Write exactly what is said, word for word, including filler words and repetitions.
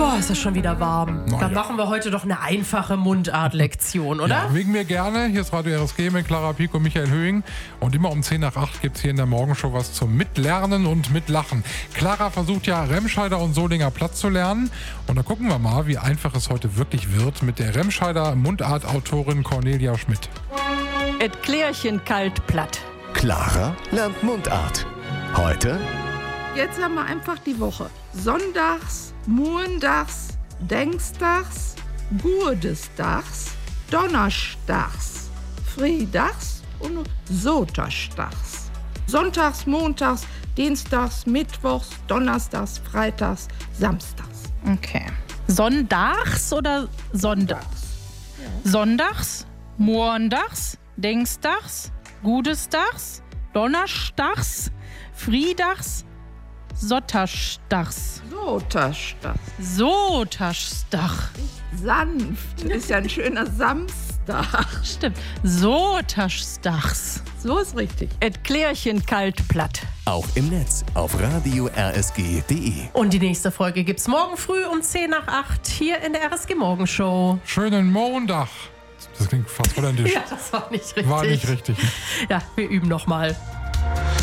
Boah, ist das schon wieder warm. Na Dann ja. machen wir heute doch eine einfache Mundartlektion, oder? Ja, wegen mir gerne. Hier ist Radio R S G mit Clara Pico und Michael Höhing. Und immer um zehn nach acht gibt es hier in der Morgenshow was zum Mitlernen und Mitlachen. Clara versucht ja, Remscheider und Solinger Platt zu lernen. Und da gucken wir mal, wie einfach es heute wirklich wird mit der Remscheider Mundartautorin Cornelia Schmidt. Et Klärchen kalt platt. Clara lernt Mundart. Heute Jetzt haben wir einfach die Woche. Sonntags, Montags, Denkstags, Gurdestags, Donnerstags, Freitags und Sonntags. Sonntags, Montags, Dienstags, Mittwochs, Donnerstags, Freitags, Samstags. Okay. Sonntags oder Sonntags? Sonntags, Montags, Denkstags, Gudestags, Donnerstags, Friedags, Sotterstags. Sonntags. Sotagsdach. Sanft ist ja ein schöner Samstag. Stimmt. Sotagsdachs. So ist richtig. Et Klärchen kalt platt. auch im Netz auf radio r s g punkt d e. Und die nächste Folge gibt's morgen früh um zehn nach acht hier in der R S G Morgenshow. Schönen Montag. Das klingt fast holländisch. Ja, das war nicht richtig. War nicht richtig. Ja, wir üben nochmal.